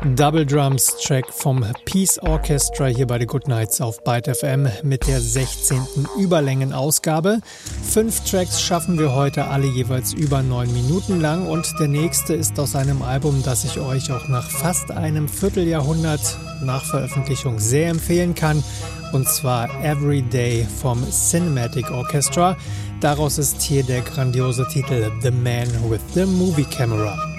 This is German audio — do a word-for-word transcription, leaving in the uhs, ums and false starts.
Double Drums Track vom Peace Orchestra hier bei The Good Nights auf Byte F M mit der sechzehnten Überlängenausgabe. Fünf Tracks schaffen wir heute alle jeweils über neun Minuten lang und der nächste ist aus einem Album, das ich euch auch nach fast einem Vierteljahrhundert nach Veröffentlichung sehr empfehlen kann, und zwar Every Day vom Cinematic Orchestra. Daraus ist hier der grandiose Titel The Man with the Movie Camera.